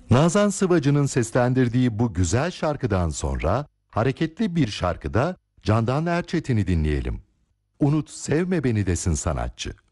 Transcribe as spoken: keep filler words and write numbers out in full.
Nazan Sıvacı'nın seslendirdiği bu güzel şarkıdan sonra hareketli bir şarkıda Candan Erçetin'i dinleyelim. Unut sevme beni desin sanatçı.